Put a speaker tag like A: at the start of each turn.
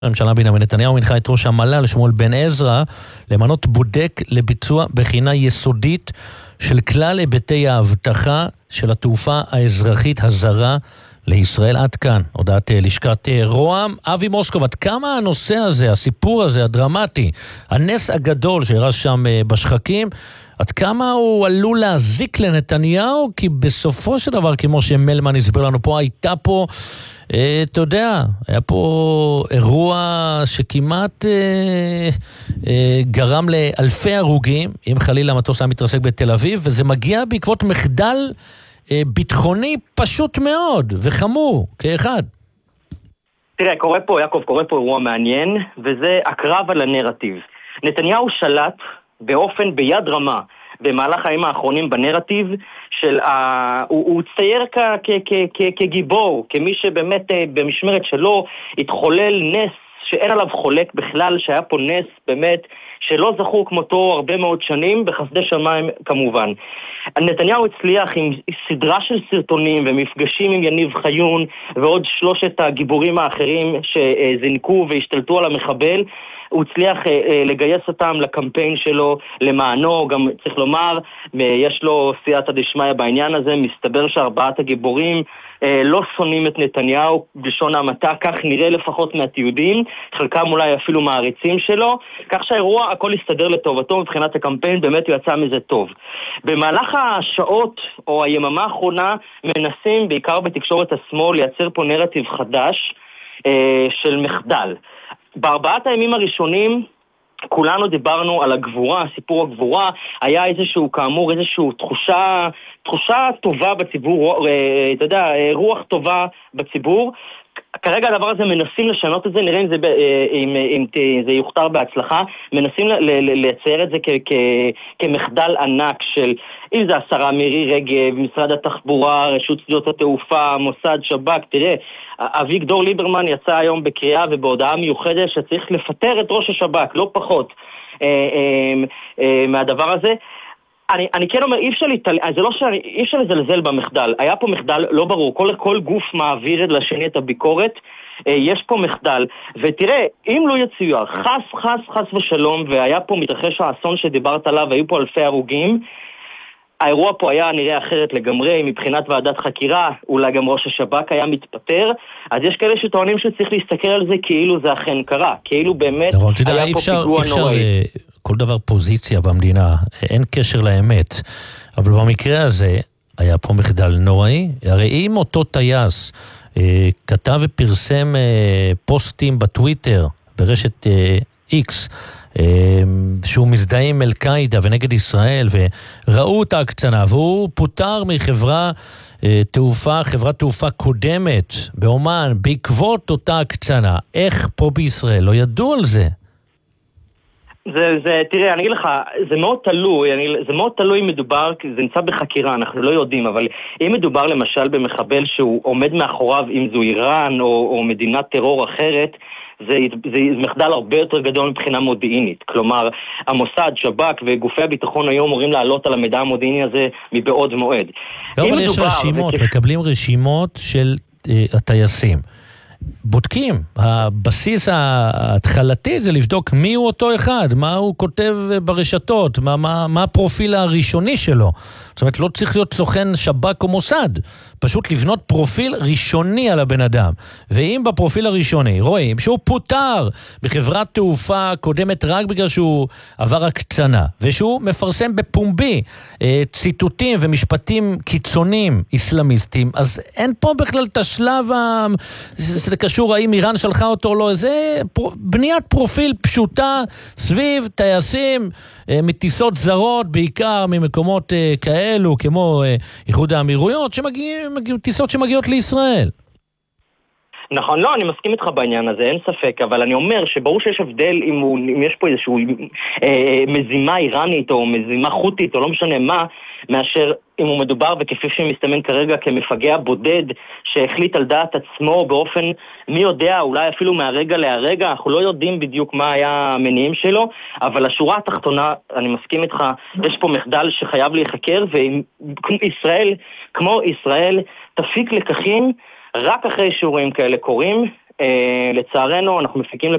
A: הממשלה בנימין נתניהו הנחה את ראש המל"ל שמואל בן עזרא למנות בודק לביצוע בחינה יסודית של כלל היבטי האבטחה של התעופה האזרחית הזרה לישראל. עד כאן הודעת לשכת רוה"מ. אבי מוסקוב, עד כמה הנושא הזה, הסיפור הזה הדרמטי, הנס הגדול שהראה שם בשחקים, עד כמה הוא עלול להזיק לנתניהו? כי בסופו של דבר, כמו שמלמן הסביר לנו פה, הייתה פה, אתה יודע, היה פה אירוע שכמעט גרם לאלפי הרוגים, אם חלילה המטוס היה מתרסק בתל אביב, וזה מגיע בעקבות מחדל ביטחוני פשוט מאוד וחמור כאחד.
B: תראה, קורה פה אירוע מעניין, וזה הקרב על הנרטיב. נתניהו שלט באופן ביד רמה במהלך הימים האחרונים בנרטיב של הוא צייר כגיבור, כמי שבאמת במשמרת שלו התחולל נס שאין עליו חולק בכלל, שהיה פה נס באמת שלא זכו כמותו הרבה מאוד שנים, בחסדי שמיים כמובן. נתניהו הצליח עם סדרה של סרטונים ומפגשים עם יניב חיון ועוד שלושת הגיבורים האחרים שזינקו והשתלטו על המחבל. הוא הצליח לגייס אותם לקמפיין שלו למענו, גם צריך לומר, יש לו סייעתא דשמיא בעניין הזה. מסתבר שארבעת הגיבורים לא שונאים את נתניהו בלשון המעטה, כך נראה לפחות מהתיעודים, חלקם אולי אפילו מעריצים שלו, כך שהאירוע הכל הסתדר לטובתו מבחינת הקמפיין, באמת הוא יצא מזה טוב. במהלך השעות או היממה האחרונה מנסים בעיקר בתקשורת השמאל לייצר פה נרטיב חדש של מחדל. בארבעת הימים הראשונים כולנו דיברנו על הגבורה, סיפור הגבורה, היה כאמור איזשהו תחושה טובה בציבור, אתה יודע, רוח טובה בציבור. כרגע הדבר הזה מנסים לשנות את זה, נראה אם זה יוכתר בהצלחה, מנסים לצייר את זה כמחדל ענק של, אם זה השרה מירי רגב, משרד התחבורה, רשות שדות התעופה, מוסד, שב"כ. תראה, אביגדור ליברמן יצא היום בקריאה ובהודעה מיוחדת שצריך לפטר את ראש השב"כ, לא פחות מהדבר הזה. אני כן אומר, אי אפשר לזלזל במחדל. היה פה מחדל, לא ברור, כל גוף מעביר לשני את הביקורת, יש פה מחדל. ותראה, אם לא יצויר, חס ושלום, והיה פה מתרחש האסון שדיברת עליו, והיו פה אלפי הרוגים, האירוע פה היה נראה אחרת לגמרי, מבחינת ועדת חקירה, אולי גם ראש השב"כ היה מתפטר, אז יש כאלה שטוענים שצריך להסתכל על זה כאילו זה אכן קרה, כאילו באמת היה פה פיגוע נוראי.
A: כל דבר פוזיציה במדינה, אין קשר לאמת, אבל במקרה הזה היה פה מחדל נוראי. הרי אם אותו טייס כתב ופרסם פוסטים בטוויטר, ברשת X, שהוא מזדהה עם אל-קאידה ונגד ישראל, וראו את ההקצנה, והוא פוטר מחברת תעופה קודמת באומן, בעקבות אותה הקצנה, איך פה בישראל לא ידעו על זה?
B: תראה, אני אגיד לך, זה מאוד תלוי אם מדובר, זה נמצא בחקירה, אנחנו לא יודעים, אבל אם מדובר למשל במחבל שהוא עומד מאחוריו, אם זו איראן או מדינת טרור אחרת, זה מחדל הרבה יותר גדול מבחינה מודיעינית. כלומר, המוסד, שב"כ וגופי הביטחון היום אמורים לעלות על המידע המודיעיני הזה מבעוד מועד.
A: לא, אבל יש רשימות, מקבלים רשימות של הטייסים. בודקים, הבסיס ההתחלתי זה לבדוק מי הוא אותו אחד, מה הוא כותב ברשתות, מה הפרופיל הראשוני שלו. זאת אומרת, לא צריך להיות סוכן שב"כ או מוסד, פשוט לבנות פרופיל ראשוני על הבן אדם. ואם בפרופיל הראשוני רואים שהוא פוטר בחברת תעופה קודמת רק בגלל שהוא עבר הקצנה, ושהוא מפרסם בפומבי ציטוטים ומשפטים קיצוניים אסלאמיסטים, אז אין פה בכלל את השלב זה קשור האם איראן שלחה אותו או לא, זה בניית פרופיל פשוטה סביב טייסים מטיסות זרות, בעיקר ממקומות כאלו כמו איחוד האמירויות, טיסות שמגיעות לישראל.
B: נכון, לא, אני מסכים איתך בעניין הזה, אין ספק, אבל אני אומר שברור שיש הבדל אם יש פה איזשהו מזימה איראנית או מזימה חותית או לא משנה מה, מאשר אם הוא מדובר וכפי שמסתמן כרגע כמפגע בודד שהחליט על דעת עצמו באופן, מי יודע, אולי אפילו מהרגע להרגע, אנחנו לא יודעים בדיוק מה היה המניעים שלו, אבל השורה התחתונה, אני מסכים איתך, יש פה מחדל שחייב להיחקר, וישראל, כמו ישראל, תפיק לקחים רק אחרי שאירועים כאלה קורים, לצערנו אנחנו מפיקים